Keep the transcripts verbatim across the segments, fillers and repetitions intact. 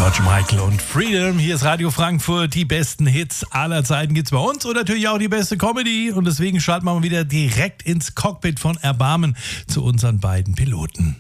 George Michael und Freedom. Hier ist Radio Frankfurt. Die besten Hits aller Zeiten gibt's bei uns und natürlich auch die beste Comedy. Und deswegen schalten wir mal wieder direkt ins Cockpit von Erbarmen zu unseren beiden Piloten.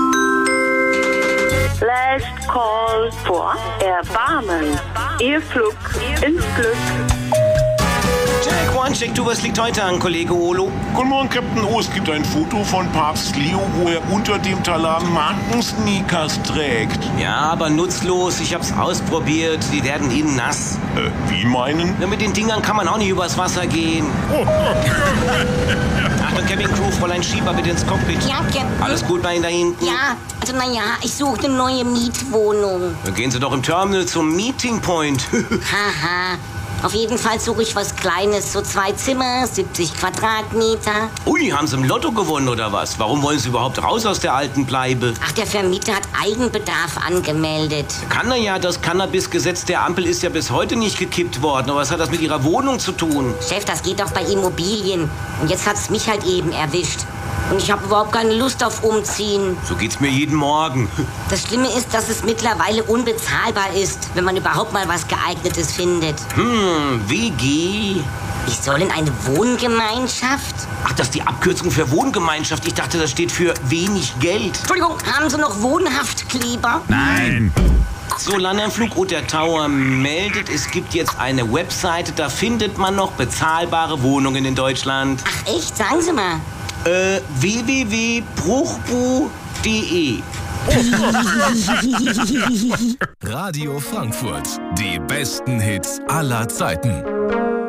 Last call for Erbarmen. Ihr Flug ins Glück. Jack One-Check, du, was liegt heute an, Kollege Olo? Guten Morgen, Captain O. Es gibt ein Foto von Papst Leo, wo er unter dem Talar Markensneakers trägt. Ja, aber nutzlos. Ich hab's ausprobiert. Die werden innen nass. Äh, wie meinen? Ja, mit den Dingern kann man auch nicht übers Wasser gehen. Achtung, Cabin Crew, Fräulein Schieber, bitte ins Cockpit. Ja, Captain. Alles gut bei Ihnen da hinten? Ja, also naja, ich suche eine neue Mietwohnung. Dann gehen Sie doch im Terminal zum Meeting Point. Haha. Auf jeden Fall suche ich was Kleines, so zwei Zimmer, siebzig Quadratmeter. Ui, haben Sie im Lotto gewonnen oder was? Warum wollen Sie überhaupt raus aus der alten Bleibe? Ach, der Vermieter hat Eigenbedarf angemeldet. Kann er ja, das Cannabis-Gesetz der Ampel ist ja bis heute nicht gekippt worden. Aber was hat das mit Ihrer Wohnung zu tun? Chef, das geht doch bei Immobilien. Und jetzt hat's mich halt eben erwischt. Und ich habe überhaupt keine Lust auf Umziehen. So geht's mir jeden Morgen. Das Schlimme ist, dass es mittlerweile unbezahlbar ist, wenn man überhaupt mal was Geeignetes findet. Hm, W G. Ich soll in eine Wohngemeinschaft? Ach, das ist die Abkürzung für Wohngemeinschaft. Ich dachte, das steht für wenig Geld. Entschuldigung, haben Sie noch Wohnhaftkleber? Nein. So, Landeanflug Otter Tower meldet, es gibt jetzt eine Webseite, da findet man noch bezahlbare Wohnungen in Deutschland. Ach echt, sagen Sie mal. Äh, w w w punkt bruchbu punkt de. Radio Frankfurt. Die besten Hits aller Zeiten.